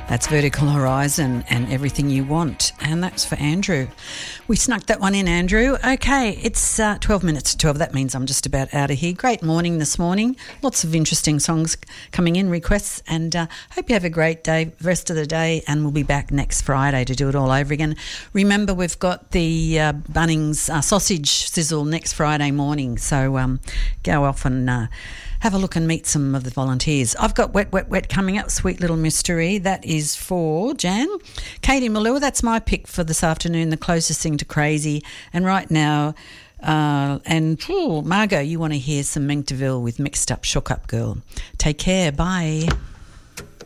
That's Vertical Horizon and Everything You Want. And that's for Andrew. We snuck that one in, Andrew. Okay, it's 12 minutes to 12. That means I'm just about out of here. Great morning this morning. Lots of interesting songs coming in, requests. And hope you have a great day, rest of the day. And we'll be back next Friday to do it all over again. Remember, we've got the Bunnings sausage sizzle next Friday morning. So go off and have a look and meet some of the volunteers. I've got Wet, Wet, Wet coming up, Sweet Little Mystery. That is for Jan. Katie Malua, that's my pick for this afternoon, the closest thing to Crazy. And right now, Margot, you want to hear some Mink DeVille with Mixed Up, Shook Up Girl. Take care, bye.